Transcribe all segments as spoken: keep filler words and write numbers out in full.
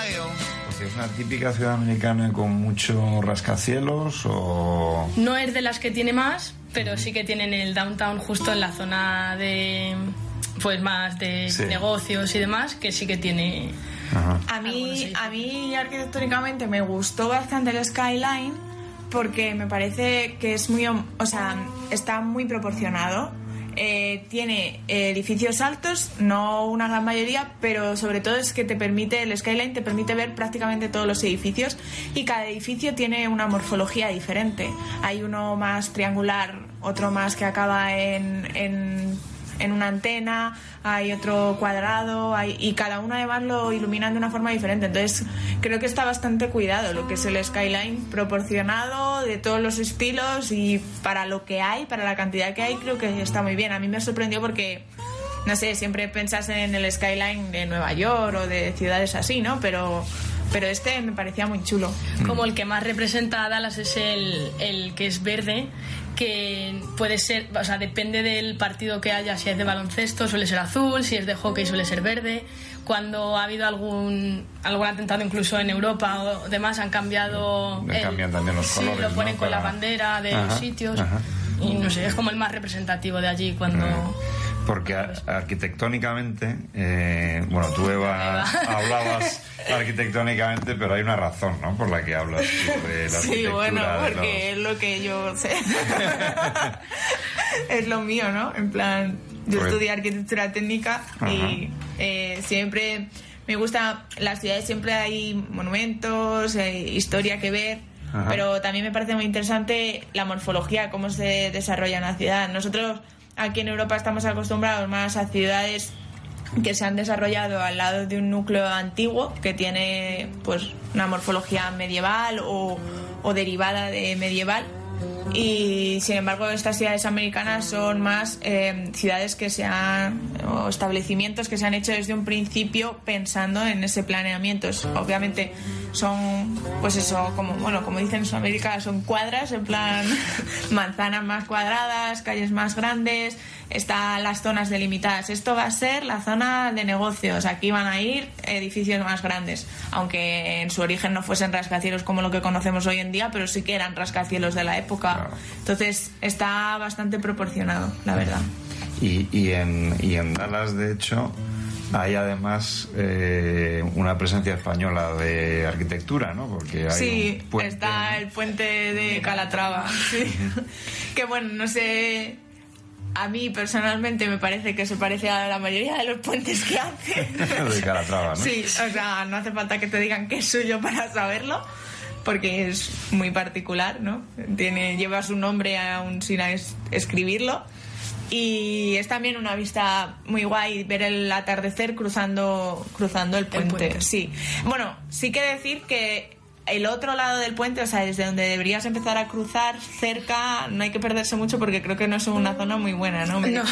radio. Porque es una típica ciudad americana con mucho rascacielos o... No es de las que tiene más, pero sí que tienen el downtown justo en la zona de... pues más de sí. negocios y demás, que sí que tiene... Ajá. A mí, a mí arquitectónicamente me gustó bastante el skyline porque me parece que es muy... o sea, está muy proporcionado. Eh, tiene edificios altos, no una gran mayoría, pero sobre todo es que te permite, el skyline te permite ver prácticamente todos los edificios y cada edificio tiene una morfología diferente. Hay uno más triangular, otro más que acaba en, en, en una antena, hay otro cuadrado, hay, y cada uno además lo iluminan de una forma diferente. Entonces creo que está bastante cuidado lo que es el skyline, proporcionado de todos los estilos, y para lo que hay, para la cantidad que hay, creo que está muy bien. A mí me sorprendió porque, no sé, siempre pensás en el skyline de Nueva York o de ciudades así, ¿no? Pero... pero este me parecía muy chulo. Como el que más representa a Dallas es el, el que es verde, que puede ser, o sea, depende del partido que haya. Si es de baloncesto suele ser azul, si es de hockey suele ser verde. Cuando ha habido algún algún atentado incluso en Europa o demás, han cambiado el, cambian también los colores, sí, lo ponen, ¿no?, con Para... la bandera de ajá, los sitios, ajá. Y no sé, es como el más representativo de allí cuando... Ajá. Porque arquitectónicamente, eh, bueno, tú, Eva, hablabas arquitectónicamente, pero hay una razón, ¿no?, por la que hablas tú de la arquitectura. Sí, bueno, porque los... es lo que yo sé. Es lo mío, ¿no? En plan, yo pues... estudié arquitectura técnica. Ajá. Y eh, siempre me gusta, las ciudades siempre hay monumentos, eh, historia que ver. Ajá. Pero también me parece muy interesante la morfología, cómo se desarrolla una ciudad. Nosotros... aquí en Europa estamos acostumbrados más a ciudades que se han desarrollado al lado de un núcleo antiguo que tiene pues una morfología medieval o, o derivada de medieval, y sin embargo estas ciudades americanas son más eh, ciudades que se han, o establecimientos que se han hecho desde un principio pensando en ese planeamiento. Obviamente son, pues eso, como bueno, como dicen en Sudamérica, son cuadras, en plan manzanas más cuadradas, calles más grandes, están las zonas delimitadas. Esto va a ser la zona de negocios, aquí van a ir edificios más grandes, aunque en su origen no fuesen rascacielos como lo que conocemos hoy en día, pero sí que eran rascacielos de la época. Claro. Entonces está bastante proporcionado, la verdad. Y, y, en, y en Dallas, de hecho, hay además eh, una presencia española de arquitectura, ¿no? Porque hay sí, un puente... está el puente de Calatrava. Sí. Que bueno, no sé... A mí personalmente me parece que se parece a la mayoría de los puentes que hace. De Calatrava, ¿no? Sí, o sea, no hace falta que te digan que es suyo para saberlo, porque es muy particular, ¿no? Tiene, lleva su nombre aún sin es, escribirlo. Y es también una vista muy guay ver el atardecer cruzando, cruzando el puente. el puente. Sí. Bueno, sí que decir que el otro lado del puente, o sea, desde donde deberías empezar a cruzar cerca, no hay que perderse mucho porque creo que no es una zona muy buena, ¿no? No.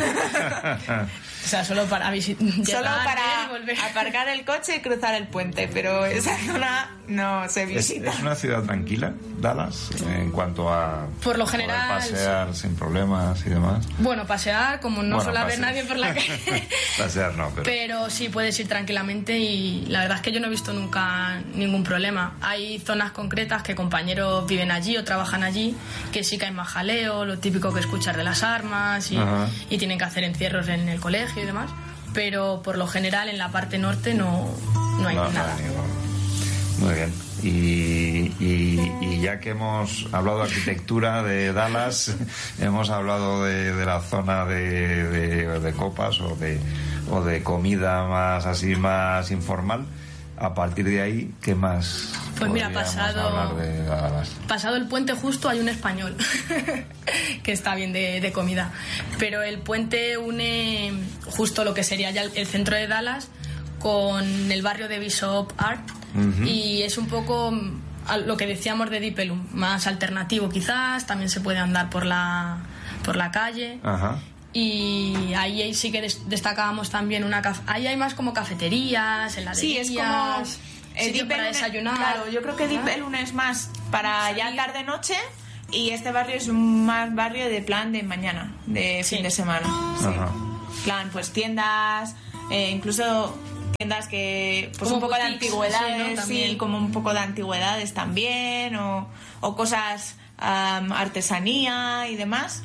O sea, solo para visitar. Solo para aparcar el coche y cruzar el puente, pero esa zona no se visita. ¿Es, es una ciudad tranquila, Dallas, en cuanto a por lo general pasear sí. sin problemas y demás? Bueno, pasear, como no bueno, suele haber nadie por la calle. Pasear no, pero... pero sí puedes ir tranquilamente, y la verdad es que yo no he visto nunca ningún problema. Hay zonas concretas que compañeros viven allí o trabajan allí, que sí que hay más jaleo, lo típico que escuchas de las armas y, y tienen que hacer encierros en el colegio y demás, pero por lo general en la parte norte no, no hay no, nada. No, muy bien. Y, y, y ya que hemos hablado de arquitectura de Dallas, hemos hablado de, de la zona de, de, de copas o de, o de comida más así, más informal. A partir de ahí, ¿qué más? Pues mira, pasado pasado el puente justo hay un español que está bien de, de comida, pero el puente une justo lo que sería ya el, el centro de Dallas con el barrio de Bishop Art, uh-huh. Y es un poco lo que decíamos de Deep Ellum, más alternativo quizás, también se puede andar por la, por la calle. Ajá. Y ahí sí que destacábamos también una caf- ahí hay más como cafeterías, heladerías. Sí, es como eh, Deep para desayunar. Claro, yo creo que Deep Ellum es más para sí. ya tarde noche, y este barrio es un más barrio de plan de mañana, de sí. fin de semana. Sí. Plan, pues tiendas, eh, incluso tiendas que pues un poco de antigüedades, sí, sí, como un poco de antigüedades también, o, o cosas, um, artesanía y demás.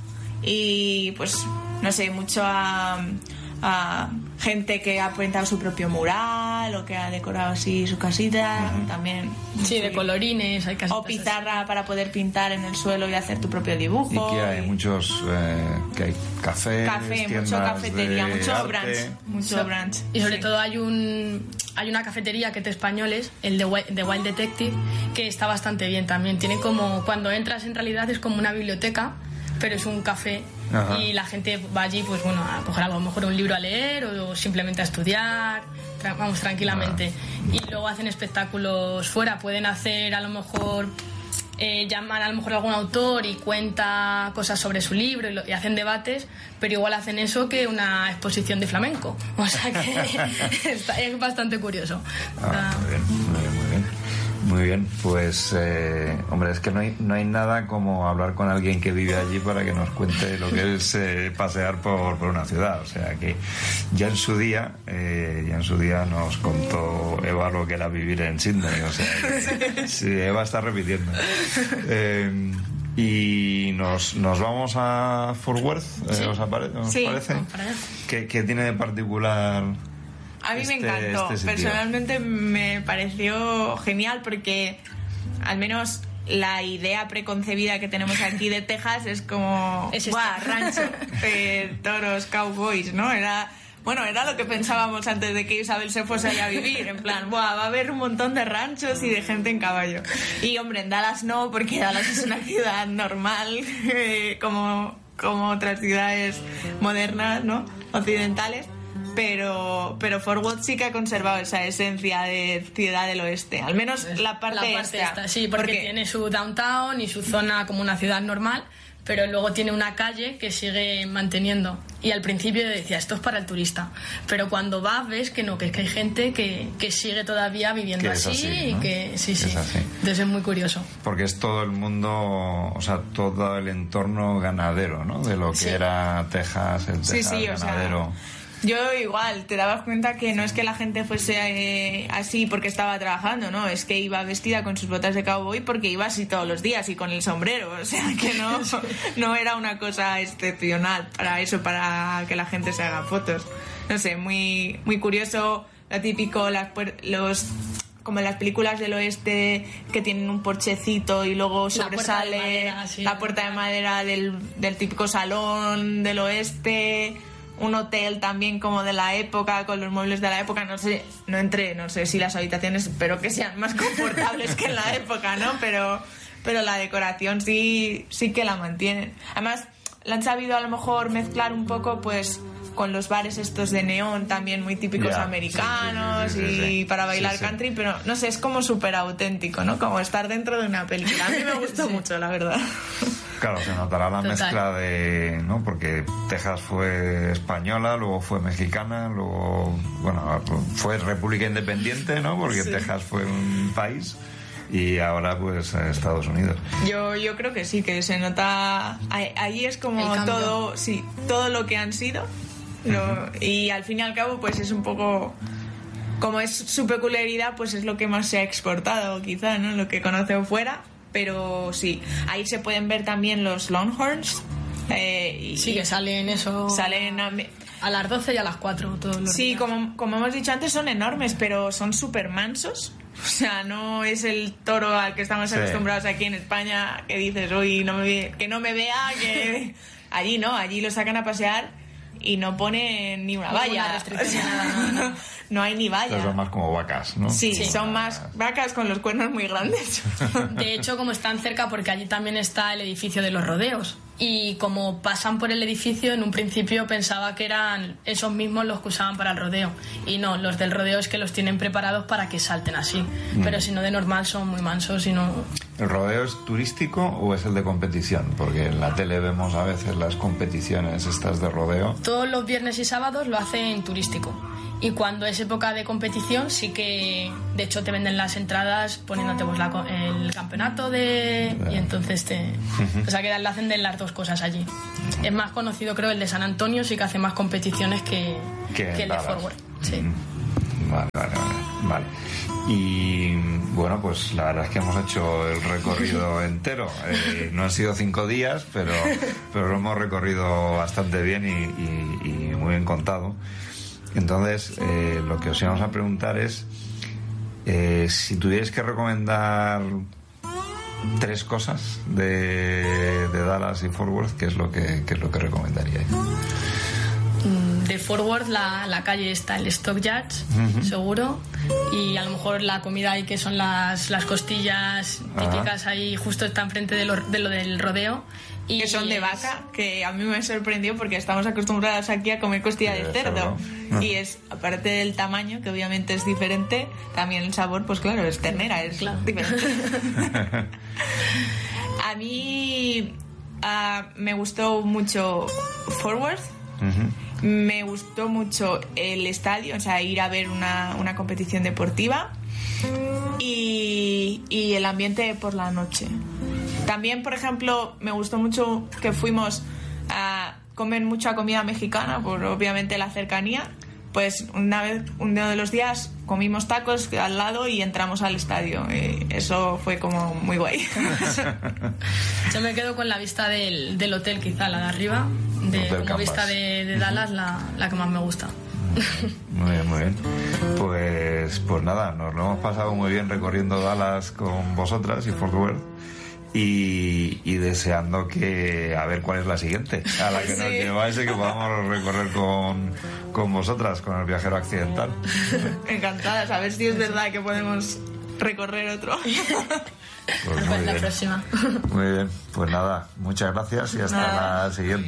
Y pues no sé, mucho a, a gente que ha pintado su propio mural o que ha decorado así su casita, uh-huh. también. Sí, de colorines, hay casitas. O pizarra así para poder pintar en el suelo y hacer tu propio dibujo. Y que hay y... muchos, eh, que hay cafés, café, mucho cafetería, mucho brunch, mucho so, brunch. Y sobre sí. todo hay un hay una cafetería que es de españoles, el de Wild, de Wild Detective, que está bastante bien también. Tiene como, cuando entras en realidad es como una biblioteca, pero es un café. Ajá. Y la gente va allí, pues bueno, a coger algo, a lo mejor un libro a leer o simplemente a estudiar, tra- vamos, tranquilamente. Ah. Y luego hacen espectáculos fuera, pueden hacer a lo mejor, eh, llaman a lo mejor a algún autor y cuenta cosas sobre su libro y, lo, y hacen debates, pero igual hacen eso que una exposición de flamenco. O sea que está, es bastante curioso. Ah, muy bien, muy bien, muy bien. Muy bien, pues eh, hombre, es que no hay, no hay nada como hablar con alguien que vive allí para que nos cuente lo que es eh, pasear por, por una ciudad. O sea que ya en su día, eh, ya en su día nos contó Eva lo que era vivir en Sydney. O sea que, sí, Eva está repitiendo. Eh, y nos, nos vamos a Fort Worth, eh, sí. ¿os, apare- os sí, parece? ¿Qué, ¿Qué tiene de particular? A mí este, me encantó, este personalmente me pareció genial porque al menos la idea preconcebida que tenemos aquí de Texas es como es ¡buah, rancho! Eh, toros, cowboys, ¿no? Era, bueno, era lo que pensábamos antes de que Isabel se fuese allá a vivir, en plan, ¡buah, va a haber un montón de ranchos y de gente en caballo! Y hombre, en Dallas no, porque Dallas es una ciudad normal, eh, como, como otras ciudades modernas, ¿no? Occidentales. Pero, pero Fort Worth sí que ha conservado esa esencia de ciudad del oeste, al menos la parte, la parte esta. esta. Sí, porque, porque tiene su downtown y su zona como una ciudad normal, pero luego tiene una calle que sigue manteniendo. Y al principio decía, esto es para el turista, pero cuando vas ves que no, que es que hay gente que, que sigue todavía viviendo que así, así, y ¿no? que sí, sí. Es así. Entonces es muy curioso. Porque es todo el mundo, o sea, todo el entorno ganadero, ¿no? De lo que sí. era Texas, el Texas sí, sí, ganadero. O sea, yo igual, te dabas cuenta que no es que la gente fuese eh, así porque estaba trabajando, no, es que iba vestida con sus botas de cowboy porque iba así todos los días y con el sombrero, o sea que no, no era una cosa excepcional para eso, para que la gente se haga fotos. No sé, muy, muy curioso, lo típico, las, los... como en las películas del oeste que tienen un porchecito y luego sobresale la puerta de madera, sí. la puerta de madera del, del típico salón del oeste. Un hotel también como de la época, con los muebles de la época, no sé, no entré, no sé si las habitaciones, espero que sean más confortables que en la época, ¿no? Pero, pero la decoración sí, sí que la mantienen. Además, la han sabido a lo mejor mezclar un poco, pues, con los bares estos de neón también muy típicos yeah, americanos, sí, sí, sí, sí, y sí. para bailar sí, sí. country, pero no sé, es como súper auténtico, ¿no? Como estar dentro de una película. A mí me gustó sí. mucho, la verdad. Claro, se notará la Total. mezcla de, ¿no? Porque Texas fue española, luego fue mexicana, luego, bueno, fue república independiente, ¿no? Porque sí. Texas fue un país y ahora pues Estados Unidos. Yo yo creo que sí, que se nota, ahí es como todo, sí, todo lo que han sido, lo, uh-huh. y al fin y al cabo pues es un poco, como es su peculiaridad, pues es lo que más se ha exportado quizá, ¿no? Lo que conocen fuera. Pero sí, ahí se pueden ver también los Longhorns. Eh, y sí, que salen eso. Salen a, a las doce y a las cuatro todos los Sí, días. como, como hemos dicho antes, son enormes, pero son súper mansos. O sea, no es el toro al que estamos sí. acostumbrados aquí en España, que dices, uy, no me, que no me vea, que... Allí no, allí lo sacan a pasear y no ponen ni una valla. O sea, nada, no, no. no hay ni valla. Son más como vacas, ¿no? Sí, sí, son más vacas con los cuernos muy grandes. De hecho, como están cerca, porque allí también está el edificio de los rodeos. Y como pasan por el edificio, en un principio pensaba que eran esos mismos los que usaban para el rodeo. Y no, los del rodeo es que los tienen preparados para que salten así. Mm. Pero si no, de normal son muy mansos y no... ¿El rodeo es turístico o es el de competición? Porque en la tele vemos a veces las competiciones estas de rodeo. Todos los viernes y sábados lo hacen turístico. Y cuando es época de competición sí que, de hecho, te venden las entradas poniéndote pues, la, el campeonato de... Y entonces te... Uh-huh. O sea, que lo hacen de las dos cosas allí. Es más conocido, creo, el de San Antonio, sí que hace más competiciones que, que, que el de Fort Worth. Sí. Uh-huh. Vale, vale, vale, vale. Y bueno, pues la verdad es que hemos hecho el recorrido entero. Eh, no han sido cinco días, pero, pero lo hemos recorrido bastante bien y, y, y muy bien contado. Entonces, eh, lo que os íbamos a preguntar es, eh, si tuvierais que recomendar tres cosas de, de Dallas y Fort Worth, ¿qué es lo que, qué es lo que recomendaríais? De Fort Worth la, la calle está el Stockyards, uh-huh. seguro, y a lo mejor la comida ahí que son las, las costillas típicas, uh-huh. ahí justo está enfrente de lo, de lo del rodeo. Y que son de vaca, que a mí me sorprendió porque estamos acostumbrados aquí a comer costilla sí, de cerdo. Uh-huh. Y es, aparte del tamaño, que obviamente es diferente, también el sabor, pues claro, es ternera, es claro. diferente. A mí uh, me gustó mucho Fort Worth. Uh-huh. Me gustó mucho el estadio, o sea, ir a ver una, una competición deportiva y, y el ambiente por la noche. También, por ejemplo, me gustó mucho que fuimos a comer mucha comida mexicana, por obviamente la cercanía. Pues una vez, uno de los días comimos tacos al lado y entramos al estadio. Y eso fue como muy guay. Yo me quedo con la vista del, del hotel, quizá la de arriba, de, como Campus. Vista de, de Dallas, la, la que más me gusta. Muy bien, muy bien. Pues, pues nada, nos lo hemos pasado muy bien recorriendo Dallas con vosotras y Fort Worth. Y, y deseando que a ver cuál es la siguiente a la que sí. nos lleváis y que podamos recorrer con, con vosotras, con el viajero accidental. Encantadas, a ver si es verdad que podemos recorrer otro. Pues muy pues la bien. próxima. Muy bien, pues nada, muchas gracias y hasta nada. La siguiente.